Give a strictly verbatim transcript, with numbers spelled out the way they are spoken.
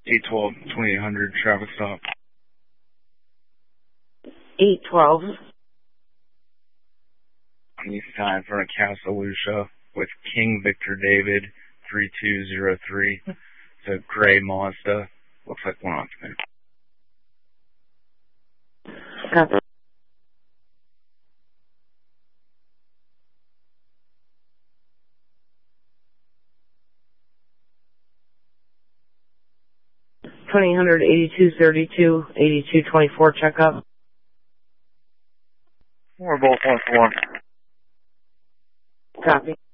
eight twelve, twenty-eight hundred, traffic stop. eight twelve. On east side in front of Casa Lucia with King Victor David, three two zero three. It's a gray Mazda. Looks like one occupant. Copy. twenty hundred, eighty-two thirty-two, eighty-two twenty-four checkup. We're both one four. Copy.